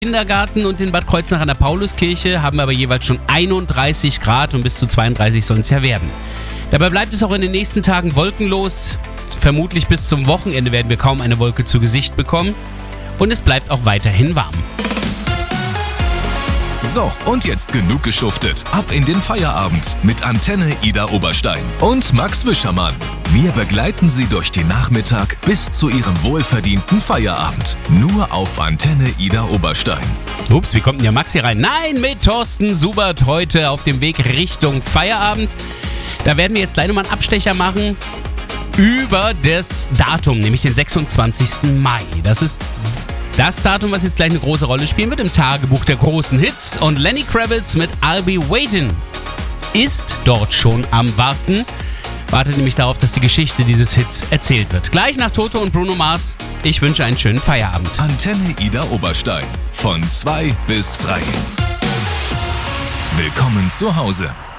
Kindergarten und in Bad Kreuznach an der Pauluskirche haben wir aber jeweils schon 31 Grad und bis zu 32 soll es ja werden. Dabei bleibt es auch in den nächsten Tagen wolkenlos. Vermutlich bis zum Wochenende werden wir kaum eine Wolke zu Gesicht bekommen. Und es bleibt auch weiterhin warm. So, und jetzt genug geschuftet. Ab in den Feierabend mit Antenne Ida Oberstein und Max Wischermann. Wir begleiten Sie durch den Nachmittag bis zu Ihrem wohlverdienten Feierabend. Nur auf Antenne Ida Oberstein. Ups, wie kommt denn der Max hier rein? Nein, mit Thorsten Subert heute auf dem Weg Richtung Feierabend. Da werden wir jetzt gleich nochmal einen Abstecher machen über das Datum, nämlich den 26. Mai. Das ist das Datum, was jetzt gleich eine große Rolle spielen wird im Tagebuch der großen Hits. Und Lenny Kravitz mit I'll Be Waiting ist dort schon am Warten. Wartet nämlich darauf, dass die Geschichte dieses Hits erzählt wird. Gleich nach Toto und Bruno Mars. Ich wünsche einen schönen Feierabend. Antenne Ida Oberstein. Von 2 bis frei. Willkommen zu Hause.